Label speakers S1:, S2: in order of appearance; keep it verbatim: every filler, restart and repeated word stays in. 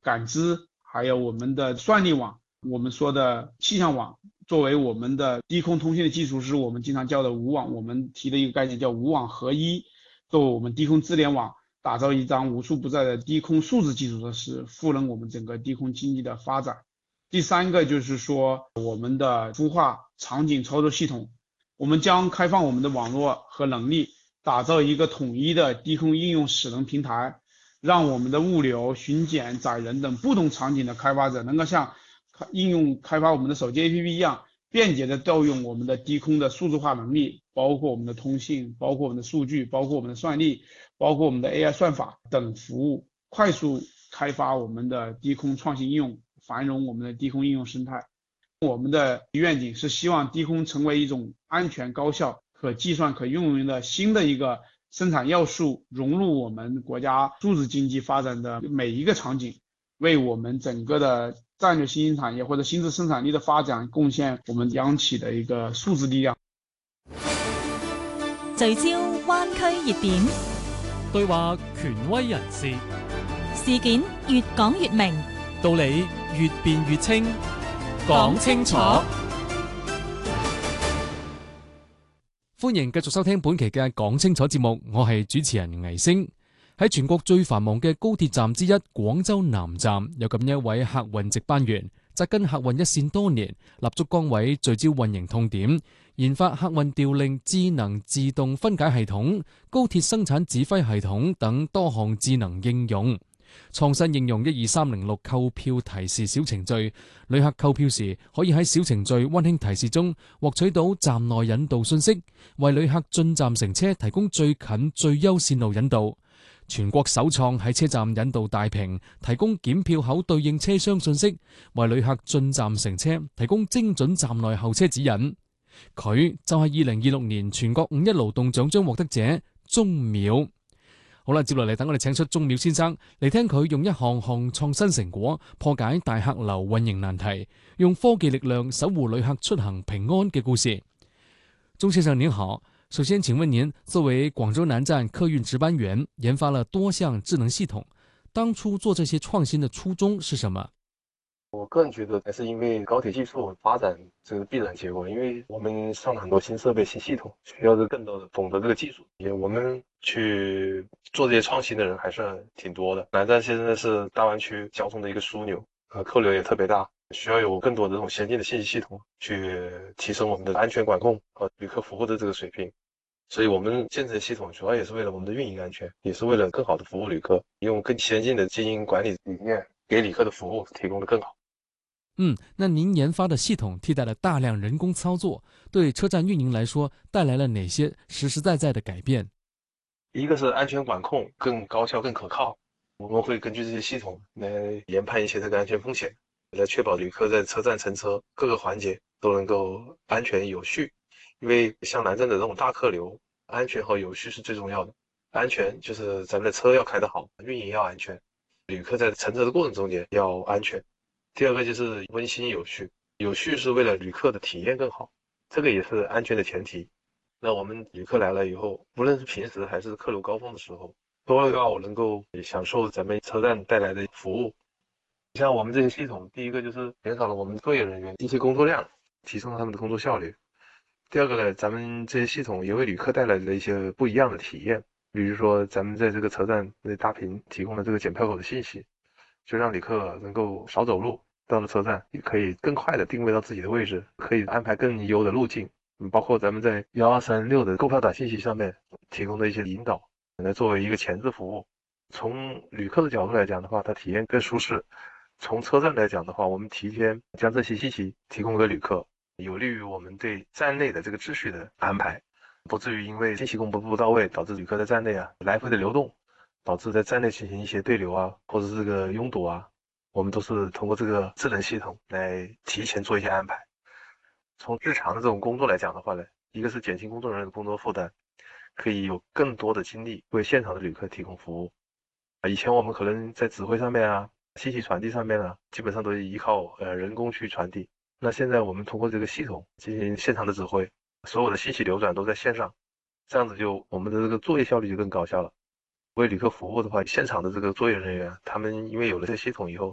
S1: 感知，还有我们的算力网，我们说的气象网，作为我们的低空通信的技术，是我们经常叫的无网。我们提的一个概念叫无网合一，作为我们低空智联网，打造一张无处不在的低空数字基础设施，赋能我们整个低空经济的发展。第三个就是说我们的孵化场景操作系统，我们将开放我们的网络和能力，打造一个统一的低空应用使能平台，让我们的物流、巡检、载人等不同场景的开发者能够像应用开发我们的手机 A P P 一样，便捷的调用我们的低空的数字化能力，包括我们的通信，包括我们的数据，包括我们的算力，包括我们的 A I 算法等服务，快速开发我们的低空创新应用，繁荣我们的低空应用生态。我们的愿景是希望低空成为一种安全、高效、可计算、可运用的新的一个生产要素，融入我们国家数字经济发展的每一个场景，为我们整个的战略新兴產業或者新質生產力的發展貢獻我們央企的一個數字力量。
S2: 聚焦灣區熱點，
S3: 對話權威人士，
S2: 事件越講越明，
S3: 道理越辯越清，講清楚。歡迎繼續收聽本期嘅講清楚節目，我係主持人倪星。喺全國最繁忙嘅高鐵站之一廣州南站，有咁一位客運值班員，紮根客運一線多年，立足崗位，聚焦運營痛點，研發客運調令智能自動分解系統、高鐵生產指揮系統等多項智能應用。創新應用一二三零六購票提示小程序，旅客購票時可以喺小程序溫馨提示中獲取到站內引導信息，為旅客進站乘車提供最近最優線路引導。全國首創喺車站引導大屏，提供檢票口對應車廂信息，為旅客進站乘車提供精準站內候車指引。佢就係二零二六年全國五一勞動獎章獲得者鐘淼。好啦，接落嚟等我哋請出鐘淼先生嚟聽佢用一項項創新成果破解大客流運營難題，用科技力量守護旅客出行平安嘅故事。鐘先生您好，首先請問您作為廣州南站客運值班員，研發了多項智能系統，當初做這些創新的初衷是什麼？
S4: 我個人覺得還是因為高鐵技術發展這個必然結果，因為我們上了很多新設備、新系統，需要更多的懂得這個技術。也我們去做這些創新的人還是挺多的。南站現在是大灣區交通的一個樞紐，呃，客流也特別大，需要有更多的這種先進的信息系統去提升我們的安全管控和旅客服務的這個水平。所以我們建這些系統主要也是為了我們的運營安全，也是為了更好的服務旅客，用更先進的經營管理理念給旅客的服務提供得更好。
S3: 嗯，那您研發的系統替代了大量人工操作，對車站運營來說帶來了哪些實實在在的改變？
S4: 一個是安全管控更高效、更可靠，我們會根據這些系統來研判一些這個安全風險，來確保旅客在車站乘車各個環節都能夠安全有序。因為像南站的這種大客流，安全和有序是最重要的。安全就是咱們的車要開得好，運營要安全，旅客在乘車的過程中間要安全。第二個就是溫馨有序，有序是為了旅客的體驗更好，這個也是安全的前提。那我們旅客來了以後，無論是平時還是客流高峰的時候，都要能夠享受咱們車站帶來的服務。像我們這些系統，第一個就是減少了我們作業人員一些工作量，提升了他們的工作效率。第二個呢，咱們這些系統也為旅客帶來了一些不一樣的體驗，比如說咱們在這個車站那大屏提供了這個檢票口的信息，就讓旅客能夠少走路，到了車站也可以更快的定位到自己的位置，可以安排更優的路徑。包括咱們在一二三六的購票短信息上面提供的一些引導，來作為一個前置服務。從旅客的角度來講的話，它體驗更舒適；從車站來講的話，我們提前將這些信息提供給旅客，有利於我們對站內的這個秩序的安排，不至於因為信息公布不到位，導致旅客在站內啊來回的流動，導致在站內進行一些對流啊，或者是這個擁堵啊。我們都是通過這個智能系統來提前做一些安排。從日常的這種工作來講的話呢，一個是減輕工作人員的工作負擔，可以有更多的精力為現場的旅客提供服務。以前我們可能在指揮上面啊，信息傳遞上面啊，基本上都是依靠呃人工去傳遞。那現在我們通過這個系統進行現場的指揮，所有的信息流轉都在線上，這樣子就我們的這個作業效率就更高效了。為旅客服務的話，現場的這個作業人員，他們因為有了這個系統以後，